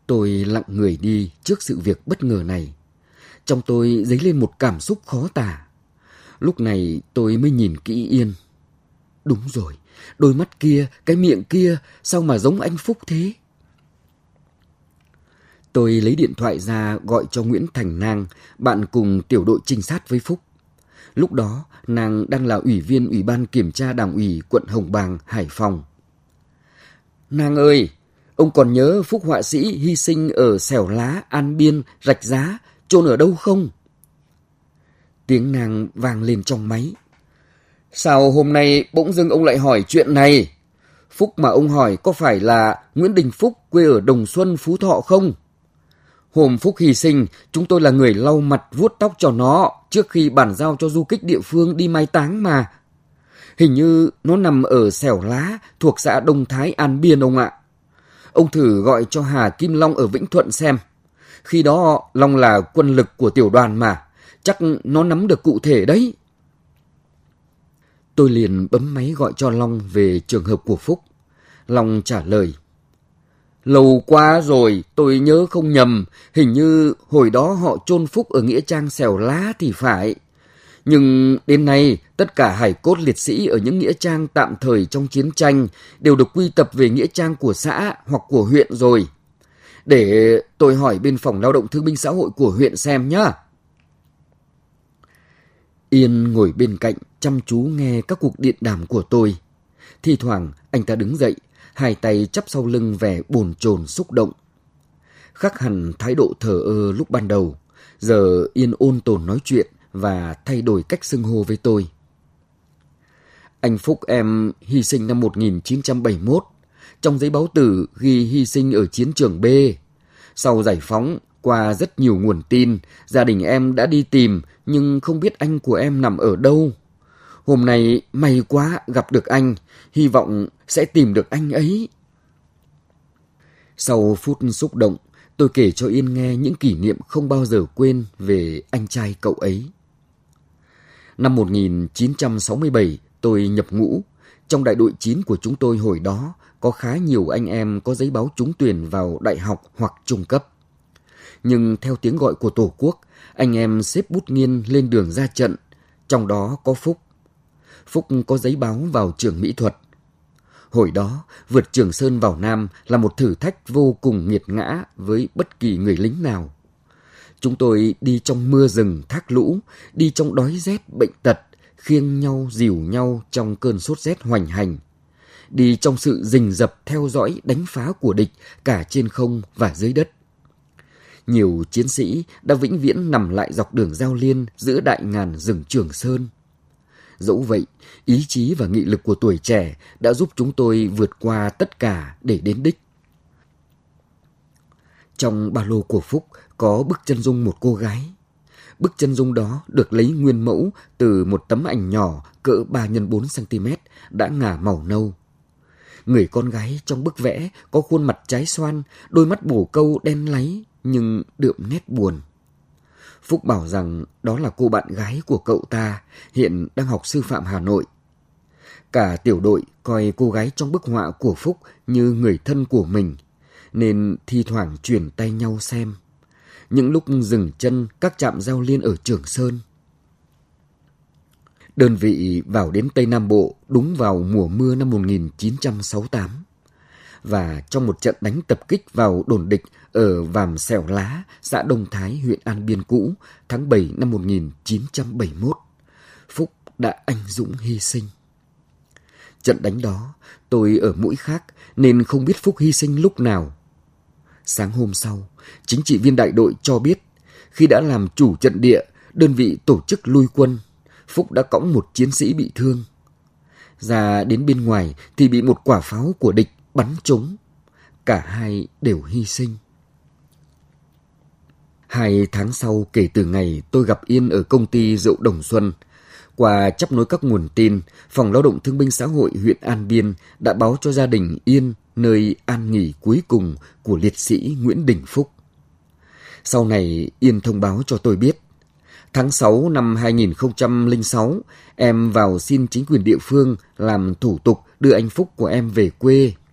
Tôi lặng người đi trước sự việc bất ngờ này. Trong tôi dấy lên một cảm xúc khó tả. Lúc này tôi mới nhìn kỹ Yên. Đúng rồi, đôi mắt kia, cái miệng kia, sao mà giống anh Phúc thế? Tôi lấy điện thoại ra gọi cho Nguyễn Thành Nang, bạn cùng tiểu đội trinh sát với Phúc. Lúc đó, nàng đang là ủy viên Ủy ban Kiểm tra Đảng ủy quận Hồng Bàng, Hải Phòng. Nàng ơi, ông còn nhớ Phúc họa sĩ hy sinh ở Xẻo Lá, An Biên, Rạch Giá, chôn ở đâu không? Tiếng nàng vang lên trong máy. Sao hôm nay bỗng dưng ông lại hỏi chuyện này? Phúc mà ông hỏi có phải là Nguyễn Đình Phúc quê ở Đồng Xuân, Phú Thọ không? Hôm Phúc hy sinh, chúng tôi là người lau mặt vuốt tóc cho nó trước khi bàn giao cho du kích địa phương đi mai táng mà. Hình như nó nằm ở Xẻo Lá thuộc xã Đông Thái, An Biên ông ạ. Ông thử gọi cho Hà Kim Long ở Vĩnh Thuận xem. Khi đó Long là quân lực của tiểu đoàn mà, chắc nó nắm được cụ thể đấy. Tôi liền bấm máy gọi cho Long về trường hợp của Phúc. Long trả lời. Lâu quá rồi, tôi nhớ không nhầm, hình như hồi đó họ chôn Phúc ở nghĩa trang Xẻo Lá thì phải. Nhưng đến nay, tất cả hải cốt liệt sĩ ở những nghĩa trang tạm thời trong chiến tranh đều được quy tập về nghĩa trang của xã hoặc của huyện rồi. Để tôi hỏi bên phòng lao động thương binh xã hội của huyện xem nhá. Yên ngồi bên cạnh chăm chú nghe các cuộc điện đàm của tôi. Thi thoảng anh ta đứng dậy, hai tay chắp sau lưng vẻ bồn chồn xúc động. Khác hẳn thái độ thờ ơ lúc ban đầu, giờ Yên ôn tồn nói chuyện và thay đổi cách xưng hô với tôi. Anh Phúc em hy sinh năm 1971, trong giấy báo tử ghi hy sinh ở chiến trường B. Sau giải phóng, qua rất nhiều nguồn tin, gia đình em đã đi tìm nhưng không biết anh của em nằm ở đâu. Hôm nay may quá gặp được anh, hy vọng sẽ tìm được anh ấy. Sau phút xúc động, tôi kể cho Yên nghe những kỷ niệm không bao giờ quên về anh trai cậu ấy. Năm 1967, tôi nhập ngũ. Trong đại đội 9 của chúng tôi hồi đó, có khá nhiều anh em có giấy báo trúng tuyển vào đại học hoặc trung cấp. Nhưng theo tiếng gọi của Tổ quốc, anh em xếp bút nghiên lên đường ra trận, trong đó có Phúc. Phúc có giấy báo vào trường mỹ thuật. Hồi đó, vượt Trường Sơn vào Nam là một thử thách vô cùng nghiệt ngã với bất kỳ người lính nào. Chúng tôi đi trong mưa rừng thác lũ, đi trong đói rét bệnh tật, khiêng nhau dìu nhau trong cơn sốt rét hoành hành. Đi trong sự rình rập theo dõi đánh phá của địch cả trên không và dưới đất. Nhiều chiến sĩ đã vĩnh viễn nằm lại dọc đường giao liên giữa đại ngàn rừng Trường Sơn. Dẫu vậy, ý chí và nghị lực của tuổi trẻ đã giúp chúng tôi vượt qua tất cả để đến đích. Trong ba lô của Phúc có bức chân dung một cô gái. Bức chân dung đó được lấy nguyên mẫu từ một tấm ảnh nhỏ cỡ 3x4cm đã ngả màu nâu. Người con gái trong bức vẽ có khuôn mặt trái xoan, đôi mắt bổ câu đen láy nhưng đượm nét buồn. Phúc bảo rằng đó là cô bạn gái của cậu ta, hiện đang học sư phạm Hà Nội. Cả tiểu đội coi cô gái trong bức họa của Phúc như người thân của mình, nên thi thoảng chuyển tay nhau xem. Những lúc dừng chân các trạm giao liên ở Trường Sơn. Đơn vị vào đến Tây Nam Bộ đúng vào mùa mưa năm 1968. Và trong một trận đánh tập kích vào đồn địch ở Vàm Xẻo Lá, xã Đông Thái, huyện An Biên cũ, tháng 7 năm 1971, Phúc đã anh dũng hy sinh. Trận đánh đó, tôi ở mũi khác nên không biết Phúc hy sinh lúc nào. Sáng hôm sau, chính trị viên đại đội cho biết, khi đã làm chủ trận địa, đơn vị tổ chức lui quân, Phúc đã cõng một chiến sĩ bị thương. Ra đến bên ngoài thì bị một quả pháo của địch bắn trúng. Cả hai đều hy sinh. 2 tháng sau kể từ ngày tôi gặp Yên ở công ty rượu Đồng Xuân, qua chấp nối các nguồn tin, Phòng Lao động Thương binh Xã hội huyện An Biên đã báo cho gia đình Yên nơi an nghỉ cuối cùng của liệt sĩ Nguyễn Đình Phúc. Sau này Yên thông báo cho tôi biết, tháng 6 năm 2006, em vào xin chính quyền địa phương làm thủ tục đưa anh Phúc của em về quê.